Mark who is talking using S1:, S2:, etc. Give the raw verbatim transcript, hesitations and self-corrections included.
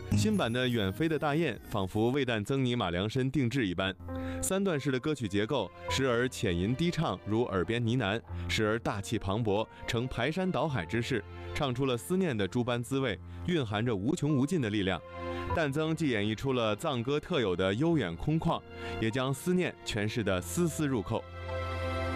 S1: 新版的《远飞的大雁》仿佛为旦曾尼马良申定制一般，三段式的歌曲结构，时而浅吟低唱，如耳边呢喃；时而大气磅礴，呈排山倒海之势，唱出了思念的诸般滋味，蕴含着无穷无尽的力量。旦曾既演绎出了藏歌特有的悠远空旷，也将思念诠释得丝丝入扣。